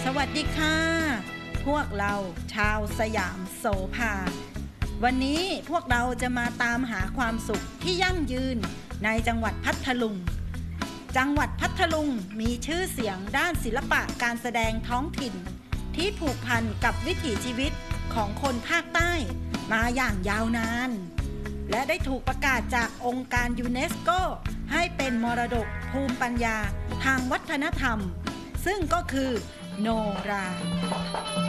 วัสดีค่ะพวกเราชาวสยามโสภาวันนี้พวกเราจะมาตามหาความสุขที่ยั่งยืนในจังหวัดพัทลุงจังหวัดพัทลุงมีชื่อเสียงด้านศิลปะการแสดงท้องถิ่นที่ผูกพันกับวิถีชีวิตของคนภาคใต้มาอย่างยาวนานและได้ถูกประกาศจากองค์การยูเนสโกให้เป็นมรดกภูมิปัญญาทางวัฒนธรรมซึ่งก็คือโนรา